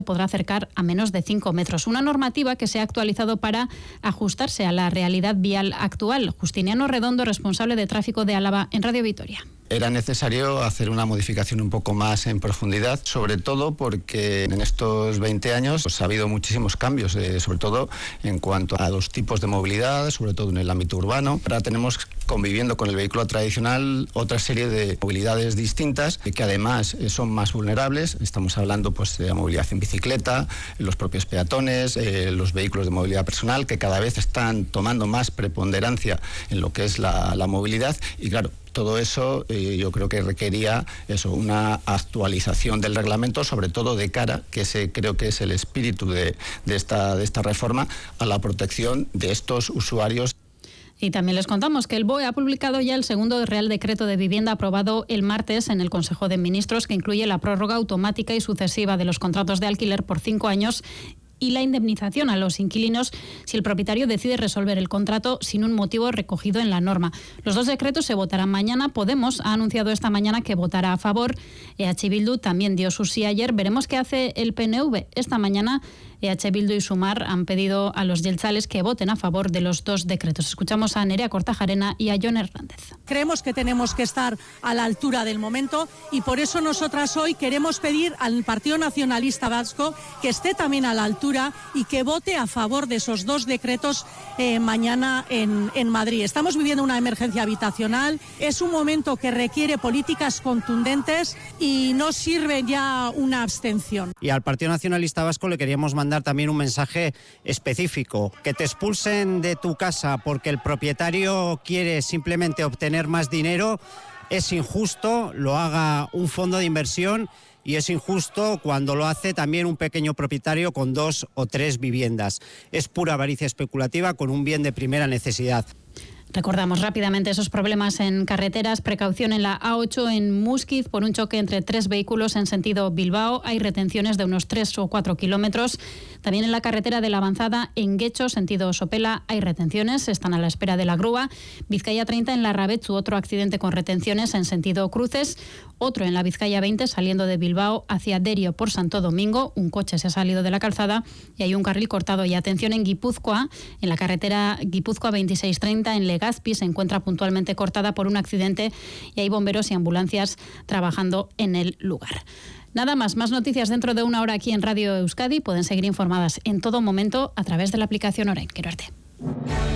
podrá acercar a menos de 5 metros. Una normativa que se ha actualizado para ajustarse a la realidad vial actual. Justiniano Redondo, responsable de tráfico de Álava en Radio Vitoria. Era necesario hacer una modificación un poco más en profundidad, sobre todo porque en estos 20 años ha habido muchísimos cambios, sobre todo en cuanto a los tipos de movilidad, sobre todo en el ámbito urbano. Ahora tenemos conviviendo con el vehículo tradicional otra serie de movilidades distintas que además son más vulnerables. Estamos hablando de la movilidad en bicicleta, los propios peatones, los vehículos de movilidad personal que cada vez están tomando más preponderancia en lo que es la movilidad y claro, todo eso yo creo que requería una actualización del reglamento, sobre todo de cara, que ese creo que es el espíritu de esta reforma, a la protección de estos usuarios. Y también les contamos que el BOE ha publicado ya el segundo Real Decreto de Vivienda aprobado el martes en el Consejo de Ministros, que incluye la prórroga automática y sucesiva de los contratos de alquiler por 5 años y la indemnización a los inquilinos si el propietario decide resolver el contrato sin un motivo recogido en la norma. Los dos decretos se votarán mañana. Podemos ha anunciado esta mañana que votará a favor. EH Bildu también dio su sí ayer. Veremos qué hace el PNV. Esta mañana EH Bildu y Sumar han pedido a los jeltzales que voten a favor de los dos decretos. Escuchamos a Nerea Kortajarena y a Jon Hernández. Creemos que tenemos que estar a la altura del momento y por eso nosotras hoy queremos pedir al Partido Nacionalista Vasco que esté también a la altura y que vote a favor de esos dos decretos mañana en Madrid. Estamos viviendo una emergencia habitacional, es un momento que requiere políticas contundentes y no sirve ya una abstención. Y al Partido Nacionalista Vasco le queríamos mandar también un mensaje específico, que te expulsen de tu casa porque el propietario quiere simplemente obtener más dinero, es injusto, lo haga un fondo de inversión. Y es injusto cuando lo hace también un pequeño propietario con 2 o 3 viviendas. Es pura avaricia especulativa con un bien de primera necesidad. Recordamos rápidamente esos problemas en carreteras. Precaución en la A8 en Muskiz por un choque entre 3 vehículos en sentido Bilbao. Hay retenciones de unos 3 o 4 kilómetros. También en la carretera de la Avanzada en Guecho, sentido Sopela, hay retenciones. Están a la espera de la grúa. Vizcaya 30 en Larrabetzu, otro accidente con retenciones en sentido Cruces. Otro en la Vizcaya 20 saliendo de Bilbao hacia Derio por Santo Domingo. Un coche se ha salido de la calzada y hay un carril cortado. Y atención en Guipúzcoa, en la carretera Guipúzcoa 2630 en Legazpi se encuentra puntualmente cortada por un accidente y hay bomberos y ambulancias trabajando en el lugar. Nada más noticias dentro de una hora aquí en Radio Euskadi. Pueden seguir informadas en todo momento a través de la aplicación Orain. Quiero verte.